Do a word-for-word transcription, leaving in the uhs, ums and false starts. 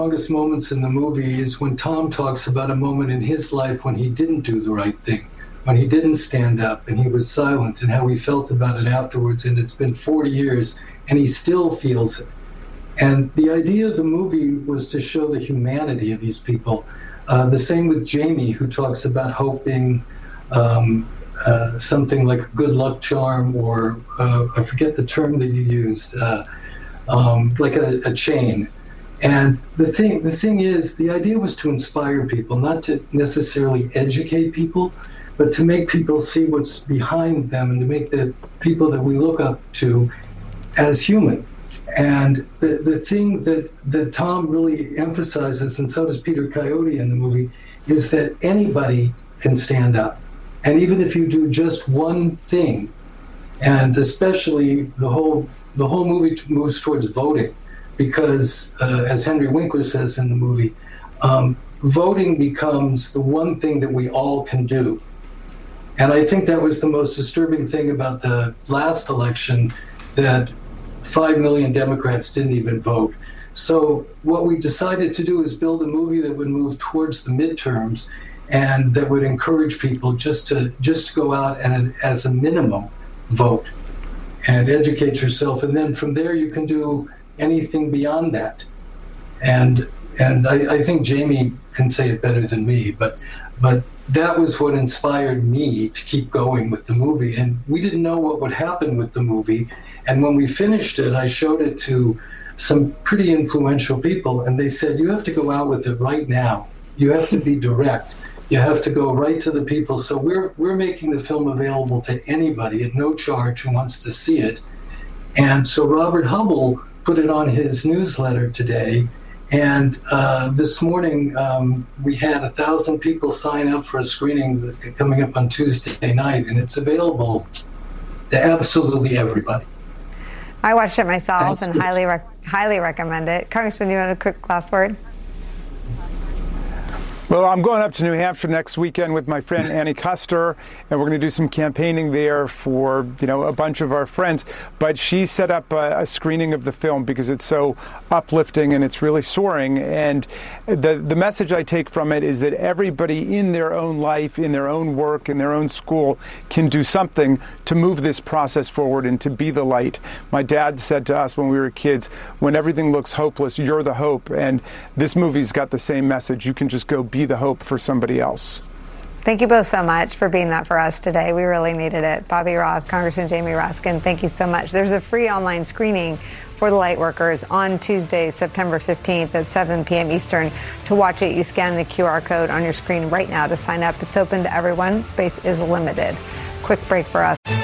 strongest moments in the movie is when Tom talks about a moment in his life when he didn't do the right thing, when he didn't stand up and he was silent, and how he felt about it afterwards. And it's been forty years and he still feels it. And the idea of the movie was to show the humanity of these people. Uh, the same with Jamie, who talks about hope being um, uh, something like a good luck charm, or uh, I forget the term that you used, uh, um, like a, a chain. And the thing, the thing is, the idea was to inspire people, not to necessarily educate people, but to make people see what's behind them and to make the people that we look up to as human. And the, the thing that, that Tom really emphasizes, and so does Peter Coyote in the movie, is that anybody can stand up. And even if you do just one thing, and especially the whole the whole movie moves towards voting, because uh, as Henry Winkler says in the movie, um, voting becomes the one thing that we all can do. And I think that was the most disturbing thing about the last election, that five million Democrats didn't even vote. So what we decided to do is build a movie that would move towards the midterms and that would encourage people just to just to go out and, as a minimum, vote and educate yourself. And then from there you can do anything beyond that. And and I, I think Jamie can say it better than me, but but that was what inspired me to keep going with the movie. And we didn't know what would happen with the movie. And when we finished it, I showed it to some pretty influential people, and they said, you have to go out with it right now. You have to be direct. You have to go right to the people. So we're we're making the film available to anybody at no charge who wants to see it. And so Robert Hubble put it on his newsletter today. And uh, this morning, um, we had a thousand people sign up for a screening coming up on Tuesday night, and it's available to absolutely everybody. I watched it myself Thanks. and highly rec- highly recommend it. Congressman, you want a quick last word? Well, I'm going up to New Hampshire next weekend with my friend Annie Custer, and we're going to do some campaigning there for, you know, a bunch of our friends. But she set up a, a screening of the film because it's so uplifting and it's really soaring. And the the message I take from it is that everybody in their own life, in their own work, in their own school can do something to move this process forward and to be the light. My dad said to us when we were kids, when everything looks hopeless, you're the hope. And this movie's got the same message. You can just go be the hope for somebody else. Thank you both so much for being that for us today. We really needed it. Bobby Roth, Congressman Jamie Raskin, thank you so much. There's a free online screening for the Lightworkers on Tuesday, September fifteenth at seven p.m. Eastern. To watch it, you scan the Q R code on your screen right now to sign up. It's open to everyone. Space is limited. Quick break for us.